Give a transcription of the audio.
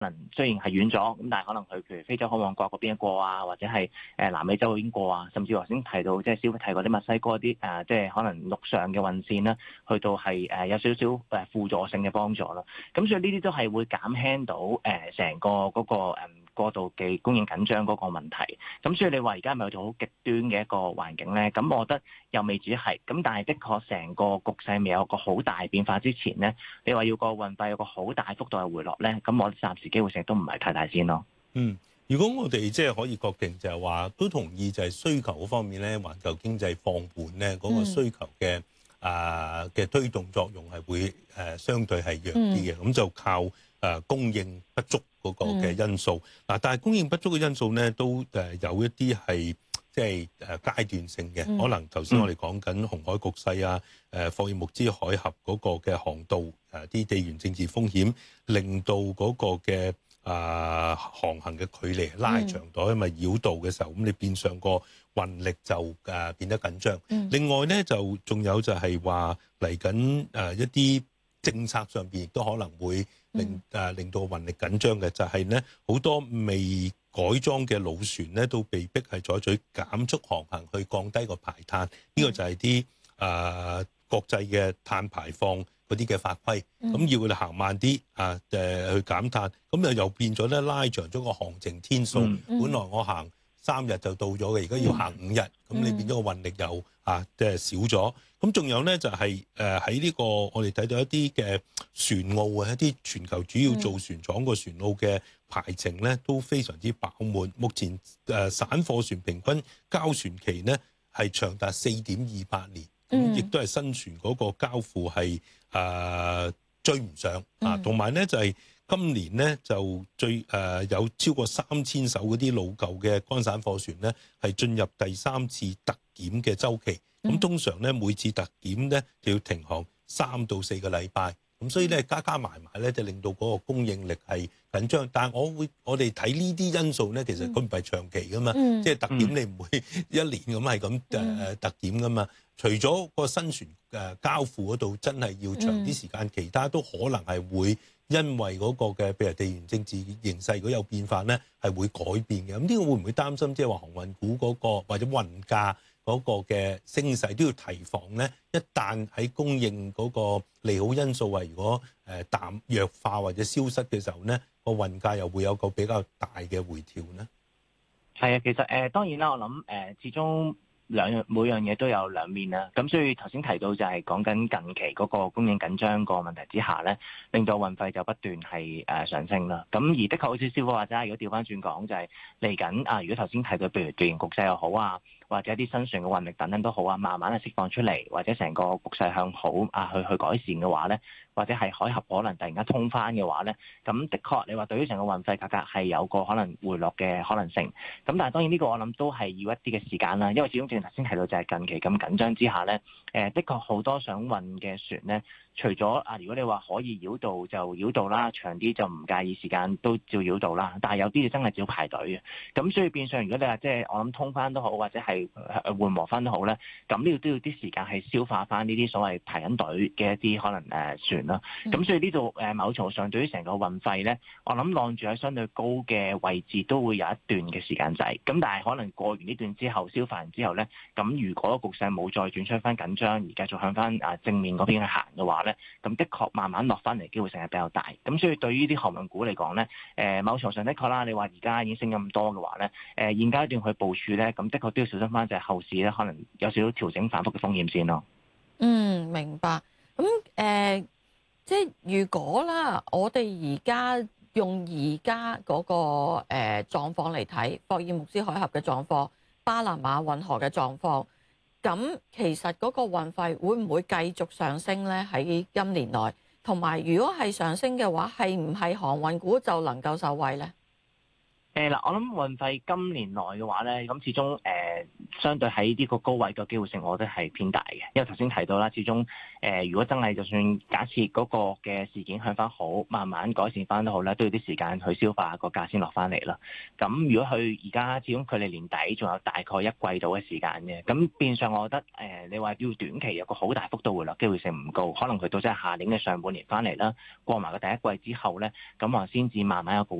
能雖然係遠咗，咁但係可能去譬如非洲開往國嗰邊過啊，或者係南美洲嗰邊過啊，甚至頭先提到即係消費提過啲墨西哥啲即係可能陸上嘅運線啦，去到係有少少輔助性嘅幫助咯。咁所以呢啲都係會減輕到成個嗰個過度嘅供應緊張嗰個問題。咁所以你話而家係咪有到好極端嘅一個環境咧？咁我覺得又未至於係。咁但係的確成個局勢未有個好大變化之前咧，你話要個運費有個好大幅度嘅回落咧，咁我暫時機會性都唔係太大先咯。 如果我哋即係可以確定就係話都同意就係需求嗰方面咧，環球經濟放緩咧，嗰個需求嘅推動作用係會相對係弱啲嘅，咁就靠供應不足嗰個嘅因素。但係供應不足嘅因素咧，都有一啲係即係階段性嘅，可能頭先我哋講緊紅海局勢啊，霍爾木茲海峽嗰個嘅航道啲地緣政治風險，令到嗰個嘅航行嘅距離拉長咗，因為繞道嘅時候，咁你變相個運力就變得緊張。另外咧就仲有就係話嚟緊一啲政策上邊亦都可能會令到運力緊張嘅，就係咧好多未改裝嘅老船咧都被逼係採取減速航行去降低個排碳。呢個就係啲國際嘅碳排放嗰啲嘅法規，咁要佢哋行慢啲去減碳，咁又變咗咧拉長咗個航程天數。本來我行3日就到咗嘅，而家要行5日，咁你變咗個運力又即係少咗。咁仲有咧就係喺呢個我哋睇到一啲嘅船澳一啲全球主要造船廠個船澳嘅排程咧都非常之飽滿。目前散貨船平均交船期呢係長達4.28年。亦都係新船嗰個交付係追唔上同埋咧就係今年咧就有超過3000艘嗰啲老舊嘅乾散貨船咧係進入第3次特檢嘅週期。咁通常咧每次特檢咧就要停航3到4個禮拜。咁所以咧加埋咧就令到嗰個供應力係緊張，但係我哋睇呢啲因素咧，其實佢唔係長期噶嘛，即係特檢你唔會1年咁係咁特檢噶嘛。除咗個新船交付嗰度真係要長啲時間，其他都可能係會因為嗰個嘅譬如地緣政治形勢如果有變化咧，係會改變嘅。咁呢個會唔會擔心即係話航運股嗰個或者運價嗰個嘅升勢都要提防咧？一旦喺供應嗰個利好因素如果弱化或者消失嘅時候咧，個運價又會有個比較大嘅回調咧。 係啊，其實當然啦，我諗始終每樣嘢都有兩面啦。咁所以頭先提到就係講緊近期嗰個供應緊張個問題之下咧，令到運費就不斷係上升啦。咁而的確好似師傅話齋，如果調翻轉講就係嚟緊如果頭先提到譬如地緣局勢又好或者啲新船嘅運力等等都好慢慢係釋放出嚟，或者成個局勢向好去改善嘅話咧，或者係海峽可能突然間通翻嘅話咧，咁的確你話對於成個運費價格係有個可能回落嘅可能性。咁但係當然呢個我諗都係要一啲嘅時間啦，因為始終正如頭先提到就係近期咁緊張之下咧，的確好多想運嘅船咧，除咗如果你話可以繞道就繞道啦，長啲就唔介意時間都照繞道啦，但係有啲就真係照排隊嘅。咁所以變相如果你話即係我諗通翻都好，或者係緩和翻都好咧，咁呢度都要啲時間係消化翻呢啲所謂排緊隊嘅一啲可能船啦。咁所以呢度某程度上對於成個運費咧，我諗晾住喺相對高嘅位置都會有一段嘅時間仔。咁但係可能過完呢段之後，消化完之後咧，咁如果局勢冇再轉出翻緊張，而繼續向翻正面嗰邊去行嘅話咧，咁的確慢慢落翻嚟機會性係比較大。咁所以對於啲航運股嚟講咧，某程度上的確啦，你話而家已經升咁多嘅話咧，現階段去部署咧，咁的確都要小心翻，就係後市咧可能有少少調整反覆嘅風險先咯。 明白。咁即係如果啦，我哋而家用而家嗰個狀況嚟睇，霍爾木茲海峽嘅狀況、巴拿馬運河嘅狀況，咁其實嗰個運費會唔會繼續上升咧？喺今年內，同埋如果係上升嘅話，係唔係航運股就能夠受惠咧？ 嗱，我諗運費今年內嘅話咧，咁始終相對喺呢個高位嘅機會性，我覺得係偏大嘅。因為頭先提到啦，始終如果真係就算假設嗰個嘅事件向翻好，慢慢改善翻都好啦，都要啲時間去消化個價先落翻嚟啦。咁如果佢而家始終距離年底仲有大概一季度嘅時間嘅，咁變相我覺得你話要短期有個好大幅度回落機會性唔高，可能佢到即係下年嘅上半年翻嚟啦，過埋個第一季之後咧，咁我先至慢慢有個